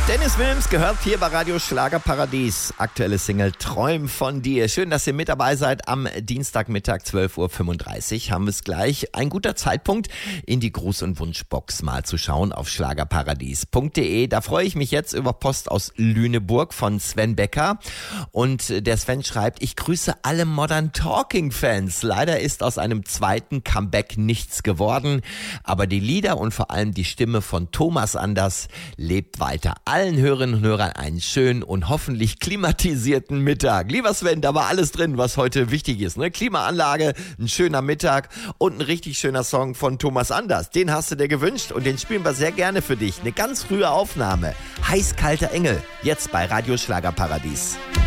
Dennis Wilms gehört hier bei Radio Schlagerparadies. Aktuelle Single Träum von dir. Schön, dass ihr mit dabei seid. Am Dienstagmittag 12.35 Uhr haben wir es gleich. Ein guter Zeitpunkt, in die Gruß- und Wunschbox mal zu schauen auf schlagerparadies.de. Da freue ich mich jetzt über Post aus Lüneburg von Sven Becker. Und der Sven schreibt, ich grüße alle Modern Talking Fans. Leider ist aus einem zweiten Comeback nichts geworden. Aber die Lieder und vor allem die Stimme von Thomas Anders lebt weiter. Allen Hörerinnen und Hörern einen schönen und hoffentlich klimatisierten Mittag. Lieber Sven, da war alles drin, was heute wichtig ist. Ne? Klimaanlage, ein schöner Mittag und ein richtig schöner Song von Thomas Anders. Den hast du dir gewünscht und den spielen wir sehr gerne für dich. Eine ganz frühe Aufnahme. Heißkalter Engel, jetzt bei Radio Schlagerparadies.